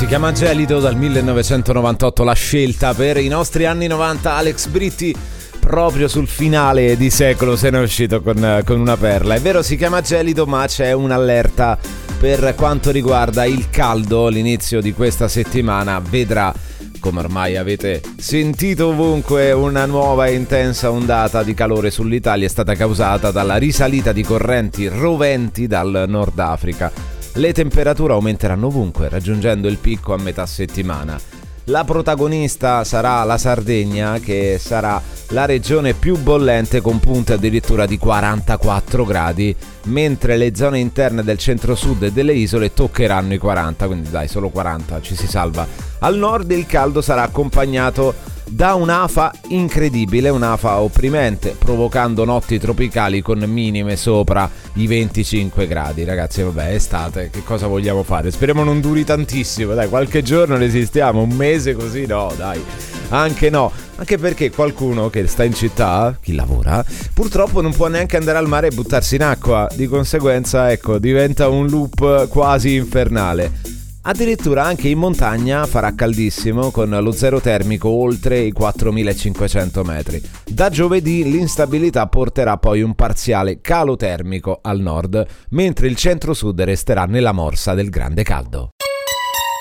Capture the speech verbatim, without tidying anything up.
Si chiama Gelido, dal millenovecentonovantotto la scelta per i nostri anni novanta. Alex Britti proprio sul finale di secolo se ne è uscito con, con una perla. È vero, si chiama Gelido, ma c'è un'allerta per quanto riguarda il caldo. L'inizio di questa settimana vedrà, come ormai avete sentito ovunque, una nuova e intensa ondata di calore sull'Italia. È stata causata dalla risalita di correnti roventi dal Nord Africa. Le temperature aumenteranno ovunque, raggiungendo il picco a metà settimana. La protagonista sarà la Sardegna, che sarà la regione più bollente con punte addirittura di quarantaquattro gradi, mentre le zone interne del centro-sud e delle isole toccheranno i quaranta, quindi dai, solo quaranta, ci si salva. Al nord il caldo sarà accompagnato da un'afa incredibile, un'afa opprimente, provocando notti tropicali con minime sopra i venticinque gradi. Ragazzi, vabbè, è estate, che cosa vogliamo fare? Speriamo non duri tantissimo, dai, qualche giorno resistiamo, un mese così no, dai, anche no, anche perché qualcuno che sta in città, chi lavora, purtroppo non può neanche andare al mare e buttarsi in acqua, di conseguenza, ecco, diventa un loop quasi infernale. Addirittura anche in montagna farà caldissimo, con lo zero termico oltre i quattromilacinquecento metri. Da giovedì l'instabilità porterà poi un parziale calo termico al nord, mentre il centro-sud resterà nella morsa del grande caldo.